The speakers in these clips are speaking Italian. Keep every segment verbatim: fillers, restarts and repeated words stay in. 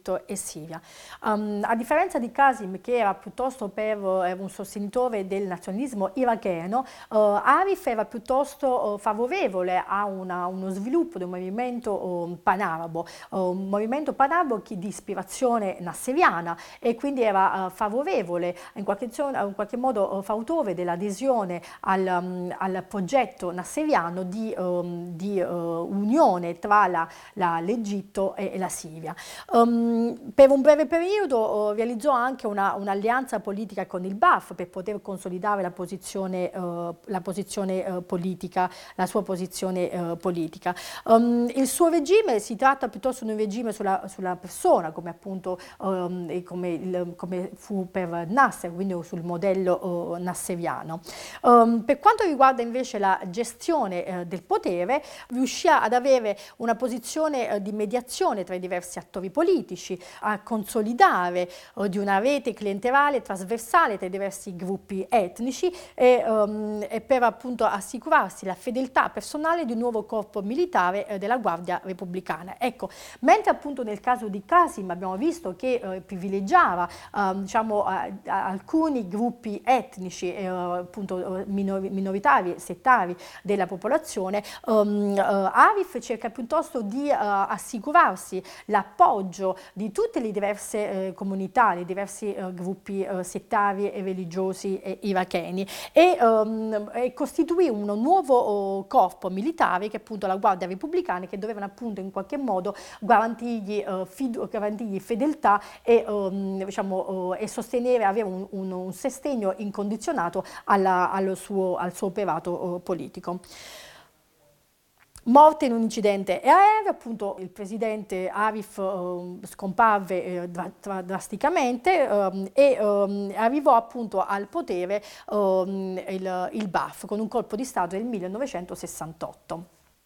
Egitto e Siria. Um, a differenza di Qasim, che era piuttosto per eh, un sostenitore del nazionalismo iracheno, uh, Arif era piuttosto uh, favorevole a una, uno sviluppo di un movimento uh, panarabo, uh, un movimento panarabo di ispirazione nasseriana, e quindi era uh, favorevole, in qualche, in qualche modo uh, fautore dell'adesione al, um, al progetto nasseriano di, um, di uh, unione tra la, la, l'Egitto e, e la Siria. Um, per un breve periodo uh, realizzò anche una, un'alleanza politica con il Ba'ath per poter consolidare la posizione, uh, la posizione uh, politica, la sua posizione uh, politica. Um, il suo regime si tratta piuttosto di un regime sulla, sulla persona, come appunto um, e come, il, come fu per Nasser, quindi sul modello uh, nasseriano. Um, per quanto riguarda invece la gestione uh, del potere, riuscì ad avere una posizione uh, di mediazione tra i diversi attori politici, a consolidare uh, di una rete clientelare trasversale tra i diversi gruppi etnici e, um, e per appunto assicurarsi la fedeltà personale di un nuovo corpo militare uh, della Guardia Repubblicana. Ecco, mentre appunto nel caso di Qasim abbiamo visto che uh, privilegiava uh, diciamo, uh, alcuni gruppi etnici e uh, appunto uh, minor minoritari, settari della popolazione, um, uh, Arif cerca piuttosto di uh, assicurarsi l'appoggio di tutte le diverse uh, comunità, i diversi uh, gruppi uh, settari e religiosi e iracheni, e, um, e costituì un nuovo uh, corpo militare, che è appunto la Guardia Repubblicana, che dovevano appunto in qualche modo garantirgli, uh, garantirgli fedeltà e, um, diciamo, uh, e sostenere, avere un, un, un sostegno incondizionato alla, allo suo, al suo operato uh, politico. Morte in un incidente aereo, appunto il presidente Arif uh, scomparve eh, dra drasticamente um, e um, arrivò appunto al potere um, il, il Ba'ath con un colpo di Stato nel millenovecentosessantotto.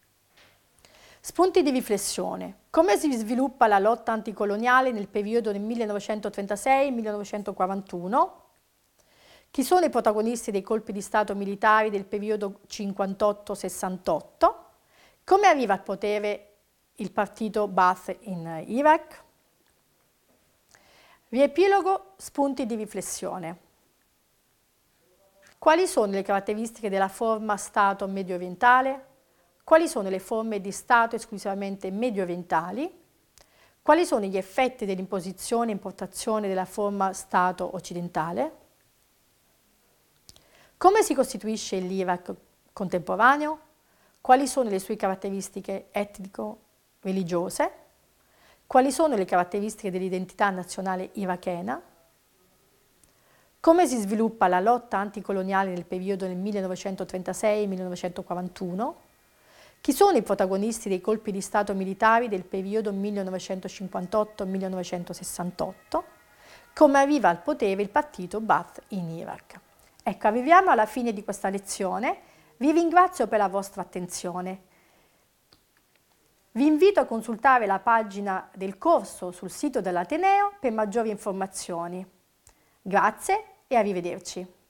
Spunti di riflessione. Come si sviluppa la lotta anticoloniale nel periodo del millenovecentotrentasei millenovecentoquarantuno? Chi sono i protagonisti dei colpi di Stato militari del periodo cinquantotto sessantotto? Come arriva al potere il partito Ba'ath in Iraq? Riepilogo, spunti di riflessione. Quali sono le caratteristiche della forma Stato medio-orientale? Quali sono le forme di Stato esclusivamente medio-orientali? Quali sono gli effetti dell'imposizione e importazione della forma Stato occidentale? Come si costituisce l'Iraq contemporaneo? Quali sono le sue caratteristiche etnico-religiose? Quali sono le caratteristiche dell'identità nazionale irachena? Come si sviluppa la lotta anticoloniale nel periodo del millenovecentotrentasei millenovecentoquarantuno? Chi sono i protagonisti dei colpi di Stato militari del periodo millenovecentocinquantotto millenovecentosessantotto? Come arriva al potere il partito Ba'ath in Iraq? Ecco, arriviamo alla fine di questa lezione. Vi ringrazio per la vostra attenzione. Vi invito a consultare la pagina del corso sul sito dell'Ateneo per maggiori informazioni. Grazie e arrivederci.